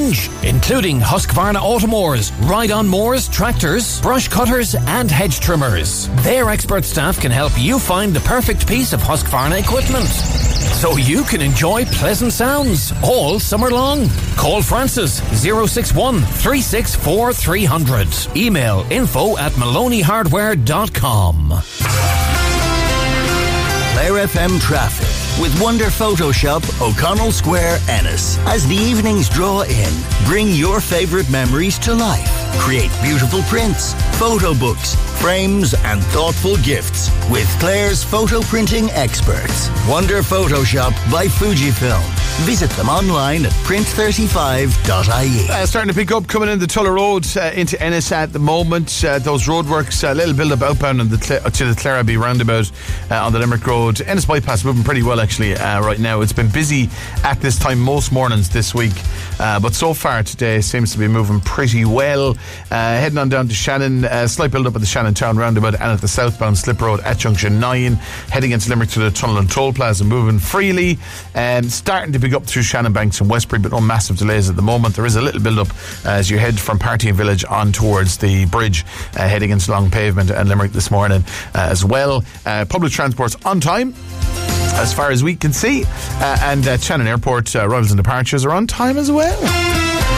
range, including Husqvarna Automowers, ride-on mowers, tractors, brush cutters and hedge trimmers. Their expert staff can help you find the perfect piece of Husqvarna equipment, so you can enjoy pleasant sounds all summer long. Call Francis 061 364 300. Email info@maloneyhardware.com. Clare FM traffic with Wonder Photoshop, O'Connell Square, Ennis. As the evenings draw in, bring your favourite memories to life. Create beautiful prints, photo books, frames and thoughtful gifts with Clare's photo printing experts. Wonder Photoshop by Fujifilm. Visit them online at print35.ie. Starting to pick up coming in the Tulla Road into Ennis at the moment. Those roadworks, a little build-up outbound to the Clare Abbey roundabout on the Limerick Road. Ennis bypass moving pretty well actually right now. It's been busy at this time most mornings this week, but so far today seems to be moving pretty well. Heading on down to Shannon, slight build-up at the Shannon Town roundabout and at the southbound Slip Road at Junction 9. Heading into Limerick to the Tunnel and Toll Plaza, moving freely. Starting to pick up through Shannon Banks and Westbury, but no massive delays at the moment. There is a little build-up as you head from Parthian Village on towards the bridge, heading into Long Pavement and Limerick this morning as well. Public transport's on time as far as we can see, and Shannon Airport arrivals and departures are on time as well.